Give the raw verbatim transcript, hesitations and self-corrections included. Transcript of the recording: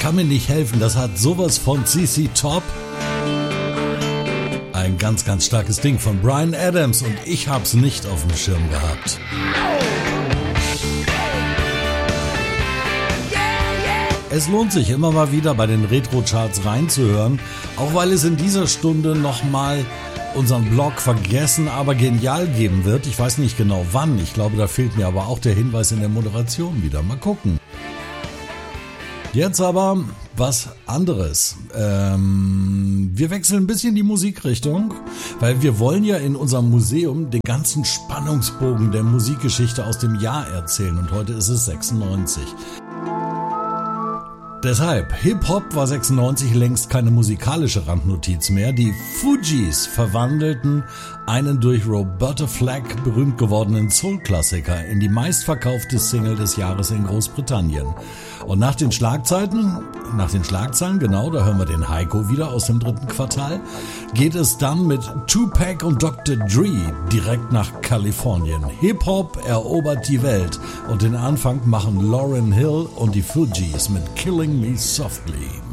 kann mir nicht helfen, das hat sowas von Z Z Top. Ein ganz, ganz starkes Ding von Bryan Adams und ich hab's nicht auf dem Schirm gehabt. Es lohnt sich immer mal wieder bei den Retro-Charts reinzuhören, auch weil es in dieser Stunde nochmal unseren Blog vergessen, aber genial geben wird. Ich weiß nicht genau wann, ich glaube, da fehlt mir aber auch der Hinweis in der Moderation wieder. Mal gucken. Jetzt aber was anderes. Ähm, wir wechseln ein bisschen die Musikrichtung, weil wir wollen ja in unserem Museum den ganzen Spannungsbogen der Musikgeschichte aus dem Jahr erzählen und heute ist es sechsundneunzig. Deshalb, Hip-Hop war sechsundneunzig längst keine musikalische Randnotiz mehr. Die Fugees verwandelten einen durch Roberta Flack berühmt gewordenen Soul-Klassiker in die meistverkaufte Single des Jahres in Großbritannien. Und nach den Schlagzeilen, nach den Schlagzeilen, genau, da hören wir den Heiko wieder aus dem dritten Quartal, geht es dann mit Tupac und Doktor Dre direkt nach Kalifornien. Hip-Hop erobert die Welt und den Anfang machen Lauryn Hill und die Fugees mit Killing Me Softly.